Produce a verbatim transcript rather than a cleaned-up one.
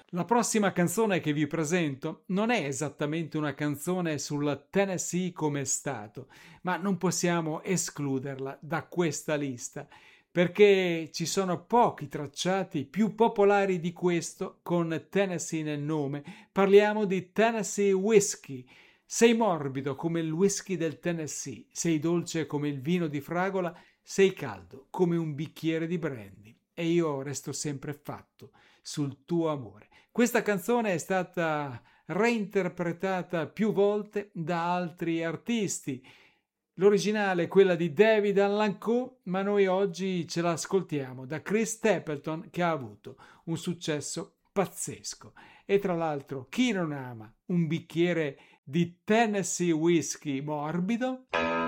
La prossima canzone che vi presento non è esattamente una canzone sul Tennessee come stato, ma non possiamo escluderla da questa lista perché ci sono pochi tracciati più popolari di questo con Tennessee nel nome. Parliamo di Tennessee Whiskey. Sei morbido come il whisky del Tennessee, sei dolce come il vino di fragola, sei caldo come un bicchiere di brandy e io resto sempre fatto sul tuo amore. Questa canzone è stata reinterpretata più volte da altri artisti. L'originale è quella di David Allan Coe, ma noi oggi ce l'ascoltiamo da Chris Stapleton, che ha avuto un successo pazzesco. E tra l'altro, chi non ama un bicchiere di Tennessee Whiskey morbido?